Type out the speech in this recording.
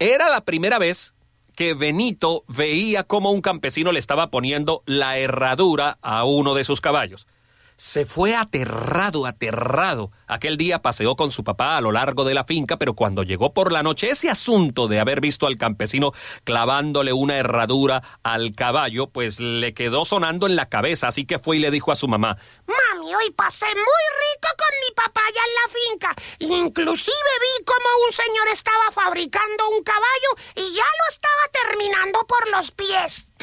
Era la primera vez que Benito veía cómo un campesino le estaba poniendo la herradura a uno de sus caballos. Se fue aterrado. Aquel día paseó con su papá a lo largo de la finca, pero cuando llegó por la noche, ese asunto de haber visto al campesino clavándole una herradura al caballo, pues le quedó sonando en la cabeza, así que fue y le dijo a su mamá: Mami, hoy pasé muy rico con mi papá allá en la finca. Inclusive vi cómo un señor estaba fabricando un caballo y ya lo estaba terminando por los pies.